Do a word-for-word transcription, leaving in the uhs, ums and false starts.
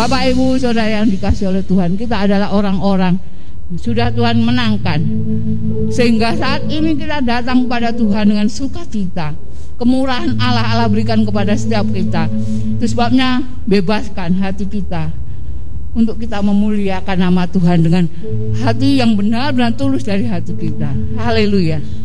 Bapak Ibu Saudara yang dikasih oleh Tuhan, kita adalah orang-orang sudah Tuhan menangkan, sehingga saat ini kita datang kepada Tuhan dengan sukacita. Kemurahan Allah Allah berikan kepada setiap kita. Itu sebabnya bebaskan hati kita untuk kita memuliakan nama Tuhan dengan hati yang benar-benar tulus dari hati kita. Haleluya.